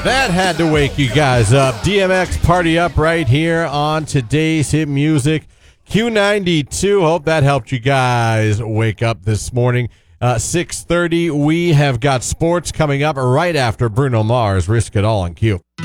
That had to wake you guys up. DMX Party Up right here on today's hit music. Q92. Hope that helped you guys wake up this morning. 6:30, we have got sports coming up right after Bruno Mars. Risk It All on Q.